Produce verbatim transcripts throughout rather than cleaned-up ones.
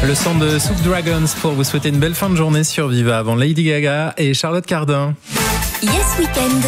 Le son de Soup Dragons pour vous souhaiter une belle fin de journée sur Viva avant Lady Gaga et Charlotte Cardin. Yes Weekend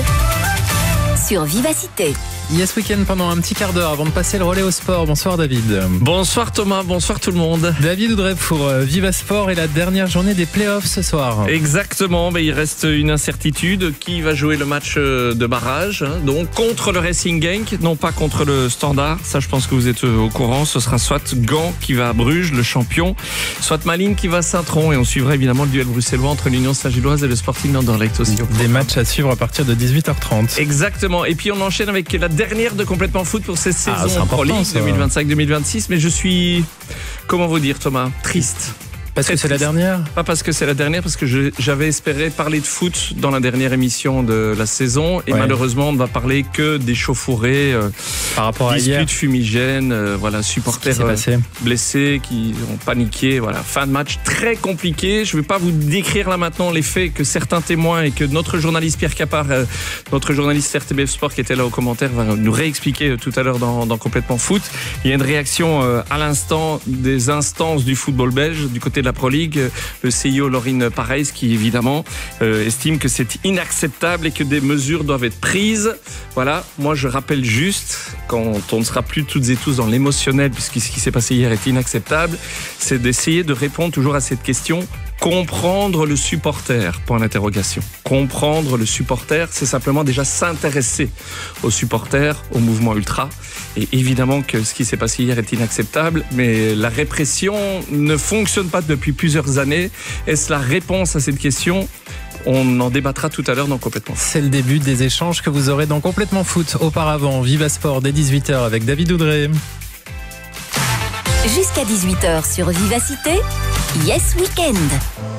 sur Vivacité. Yes Weekend pendant un petit quart d'heure avant de passer le relais au sport. Bonsoir David. Bonsoir Thomas, bonsoir tout le monde. David Oudrey pour Viva Sport et la dernière journée des playoffs ce soir. Exactement, mais il reste une incertitude. Qui va jouer le match de barrage, hein, donc contre le Racing Genk, non pas contre le Standard. Ça, je pense que vous êtes au courant. Ce sera soit Gand qui va à Bruges, le champion, soit Malines qui va à Saint-Tron. Et on suivra évidemment le duel bruxellois entre l'Union Saint-Gilloise et le Sporting d'Anderlecht aussi. Des matchs à suivre à partir de dix-huit heures trente. Exactement. Et puis on enchaîne avec la dernière de Complètement Foot pour cette Ah, saison Pro League deux mille vingt-cinq deux mille vingt-six. Mais je suis, comment vous dire Thomas, triste. Parce que c'est la dernière ? Pas parce que c'est la dernière, parce que je, j'avais espéré parler de foot dans la dernière émission de la saison. Et ouais. malheureusement, on ne va parler que des chauffourées, euh, par rapport à hier, disputes fumigènes, euh, voilà, supporters euh, blessés qui ont paniqué. Voilà, fin de match très compliqué. Je ne vais pas vous décrire là maintenant les faits que certains témoins et que notre journaliste Pierre Capard, euh, notre journaliste R T B F Sport qui était là au commentaire, va nous réexpliquer euh, tout à l'heure dans, dans Complètement Foot. Il y a une réaction euh, à l'instant des instances du football belge, du côté de la Pro League, le C I O Laurine Pareys qui évidemment euh, estime que c'est inacceptable et que des mesures doivent être prises. Voilà, moi je rappelle juste, quand on ne sera plus toutes et tous dans l'émotionnel, puisque ce qui s'est passé hier est inacceptable, c'est d'essayer de répondre toujours à cette question. Comprendre le supporter, point d'interrogation. Comprendre le supporter, c'est simplement déjà s'intéresser aux supporters, au mouvement ultra. Et évidemment que ce qui s'est passé hier est inacceptable, mais la répression ne fonctionne pas depuis plusieurs années. Est-ce la réponse à cette question ? On en débattra tout à l'heure dans Complètement Foot. C'est le début des échanges que vous aurez dans Complètement Foot. Auparavant, Viva Sport dès dix-huit heures avec David Oudrey. Jusqu'à dix-huit heures sur Vivacité, Yes Weekend.